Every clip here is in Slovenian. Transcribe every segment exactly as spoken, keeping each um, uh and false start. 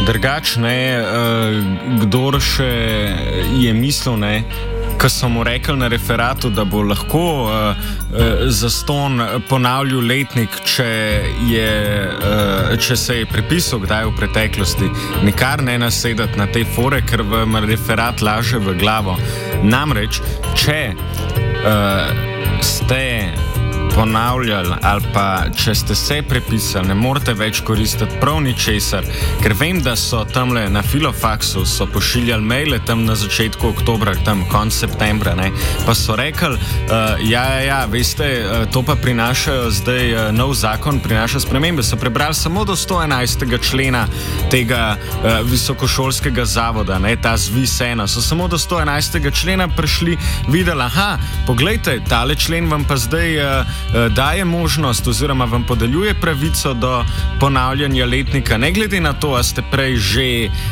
Drugač, ne, kdor še je mislil, ne, ko so mu rekli na referatu, da bo lahko uh, zastonj ponavljal letnik, če, je, uh, če se je prepisal kdaj v preteklosti, nikar ne nasedati na te fore, ker vam referat laže v glavo. Namreč, če uh, ste ponavljali ali pa če ste se prepisali, ne morete več koristiti prav ničesar, ker vem, da so tamle na Filofaksu so pošiljali maile tam na začetku oktobra, tam konc septembra, ne, pa so rekli, uh, ja, ja, ja, veste, uh, to pa prinašajo zdaj uh, nov zakon, prinaša spremembe, so prebrali samo do sto enajstega člena tega uh, visokošolskega zavoda, ne, ta zvis ena, so samo do sto enajstega člena prišli, videli, aha, poglejte, tale člen vam pa zdaj uh, daje možnost oziroma vam podeljuje pravico do ponavljanja letnika, ne glede na to, a ste prej že,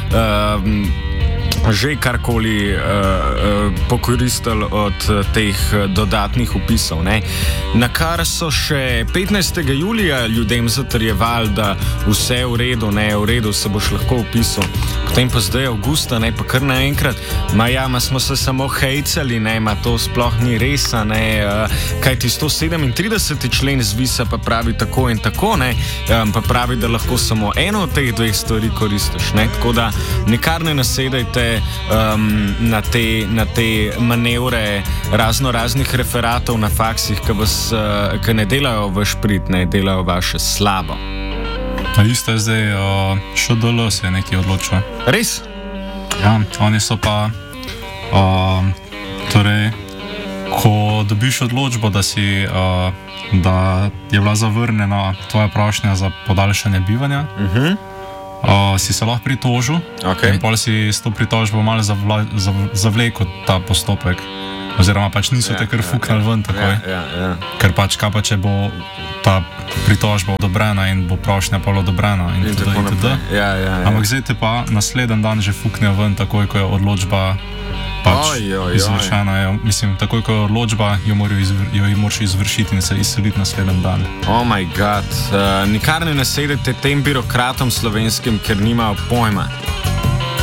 um, že karkoli uh, uh, pokoristili od uh, teh uh, dodatnih upisov. Ne? Na kar so še petnajstega julija ljudem zatrjevali, da vse je v redu, ne, v redu se boš lahko upisal. Potem pa zdaj avgusta, ne, pa kar naenkrat, ma ja, ma smo se samo hejcali, ne, ma to sploh ni res, ne, uh, kaj ti sto sedemintrideseti člen zvisa pa pravi tako in tako, ne, um, pa pravi, da lahko samo eno od teh dveh stvari koristiš, ne, tako da nikar ne nasedajte um, na, te, na te manevre razno raznih referatov na faksih, ki vas, uh, ki ne delajo vaš prid, ne, delajo vaše slabo. A isto je zdaj, uh, Š D L se je nekaj odločil. Res? Ja, oni so pa, uh, torej, ko dobiš odločbo, da, si, uh, da je bila zavrnjena tvoja prošnja za podaljšanje bivanja, uh-huh. uh, si se lahko pritožil, okay. In pol si s to pritožbo malo zavla, zav, zavlekel ta postopek. Oziroma pač niso ja, te kar fuknali ja, ven takoj. Ja, ja, ja. Ker pač kaj pa, če bo ta pritožba odobrena in bo prošnja pol odobrena in, in tako naprej. Ja, ja, ja. Ampak zdaj te pa naslednji dan že fuknejo ven, takoj ko je odločba pač oj, oj, izvršena. Oj. Mislim, takoj ko je odločba, jo, izvr, jo moraš izvršiti in se izseliti naslednji dan. Oh my god, uh, nikar ne nasedete tem birokratom slovenskim, ker nimajo pojma.